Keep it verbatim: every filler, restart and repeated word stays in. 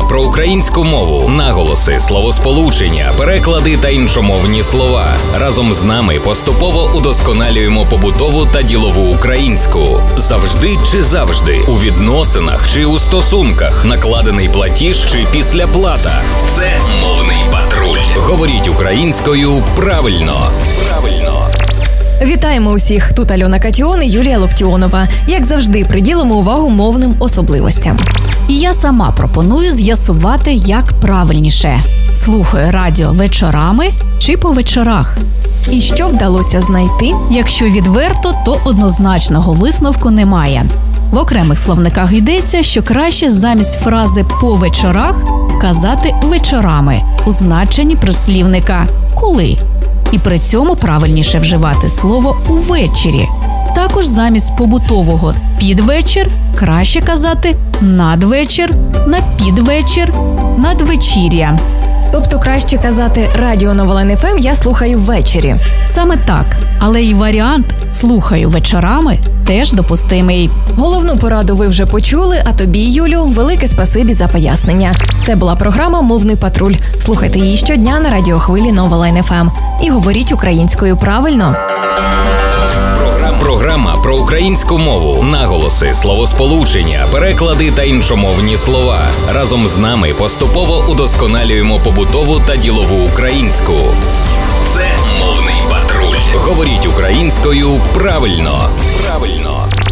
про українську мову, наголоси, словосполучення, переклади та іншомовні слова. Разом з нами поступово удосконалюємо побутову та ділову українську. Завжди чи завжди, у відносинах чи у стосунках, накладений платіж чи післяплата. Це «Мовний патруль». Говоріть українською правильно. Правильно. Вітаємо усіх! Тут Альона Катіон і Юлія Локтіонова. Як завжди, приділимо увагу мовним особливостям. І я сама пропоную з'ясувати, як правильніше. Слухаю радіо вечорами чи по вечорах. І що вдалося знайти? Якщо відверто, то однозначного висновку немає. В окремих словниках йдеться, що краще замість фрази «по вечорах» казати «вечорами» у значенні прислівника «коли». І при цьому правильніше вживати слово «увечері». Також замість побутового «під вечір» краще казати «надвечір», «на підвечір», «надвечір'я». Тобто краще казати «Радіо Нова ЛН ФМ» я слухаю ввечері. Саме так. Але і варіант «слухаю вечорами» теж допустимий. Головну пораду ви вже почули, а тобі, Юлю, велике спасибі за пояснення. Це була програма «Мовний патруль». Слухайте її щодня на радіохвилі Нова ЛН ФМ. І говоріть українською правильно. Програма про українську мову, наголоси, словосполучення, переклади та іншомовні слова. Разом з нами поступово удосконалюємо побутову та ділову українську. Це «Мовний патруль». Говоріть українською правильно. Правильно.